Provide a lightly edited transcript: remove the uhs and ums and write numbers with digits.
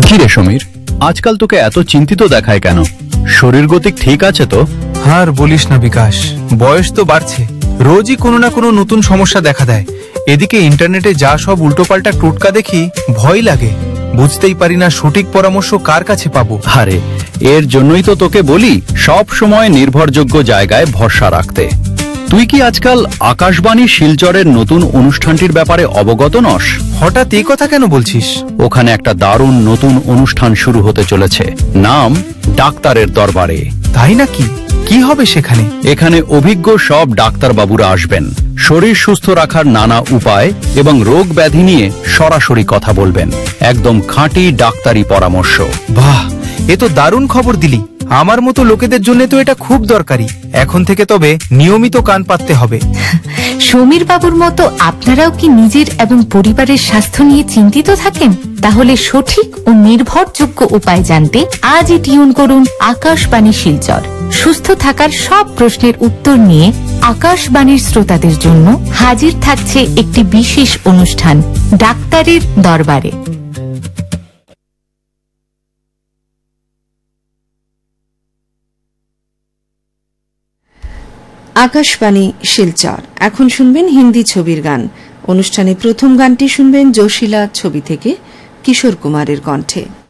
কি রে সমীর, আজকাল তোকে এত চিন্তিত দেখায় কেন? শরীর গতিক ঠিক আছে তো? আর বলিস না বিকাশ, বয়স তো বাড়ছে, রোজই কোনো না কোনো নতুন সমস্যা দেখা দেয়। এদিকে ইন্টারনেটে যা সব উল্টোপাল্টা টোটকা দেখি, ভয় লাগে। বুঝতেই পারি না সঠিক পরামর্শ কার কাছে পাবো। আরে এর জন্যই তো তোকে বলি সব সময় নির্ভরযোগ্য জায়গায় ভরসা রাখতে। তুই কি আজকাল আকাশবাণী শিলচরের নতুন অনুষ্ঠানটির ব্যাপারে অবগত নস? হঠাৎ এই কথা কেন বলছিস? ওখানে একটা দারুণ নতুন অনুষ্ঠান শুরু হতে চলেছে, নাম ডাক্তারের দরবারে। তাই নাকি? কি হবে সেখানে? এখানে অভিজ্ঞ সব ডাক্তারবাবুরা আসবেন, শরীর সুস্থ রাখার নানা উপায় এবং রোগ ব্যাধি নিয়ে সরাসরি কথা বলবেন। একদম খাঁটি ডাক্তারি পরামর্শ। বাহ, এ তো দারুণ খবর দিলি। আমার মতো লোকেদের জন্য তো এটা খুব দরকারি। এখন থেকে তবে নিয়মিত কান পাততে হবে। সমীর বাবুর মতো আপনারাও কি নিজের এবং পরিবারের স্বাস্থ্য নিয়ে চিন্তিত থাকেন? তাহলে সঠিক ও নির্ভরযোগ্য উপায় জানতে আজই টিউন করুন আকাশবাণী শিলচর। সুস্থ থাকার সব প্রশ্নের উত্তর নিয়ে আকাশবাণীর শ্রোতাদের জন্য হাজির থাকছে একটি বিশেষ অনুষ্ঠান, ডাক্তারের দরবারে। আকাশবাণী শিলচর। এখন শুনবেন হিন্দি ছবির গান। অনুষ্ঠানে প্রথম গানটি শুনবেন জোশিলা ছবি থেকে কিশোর কুমারের কণ্ঠে।